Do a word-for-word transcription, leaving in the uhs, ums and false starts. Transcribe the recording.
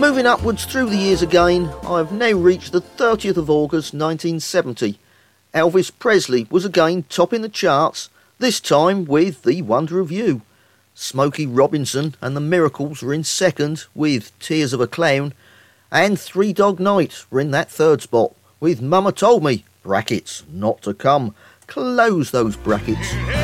Moving upwards through the years again, I have now reached the thirtieth of August nineteen seventy. Elvis Presley was again topping the charts, this time with The Wonder of You. Smokey Robinson and the Miracles were in second with Tears of a Clown, and Three Dog Night were in that third spot with Mama Told Me, brackets, not to come. Close those brackets.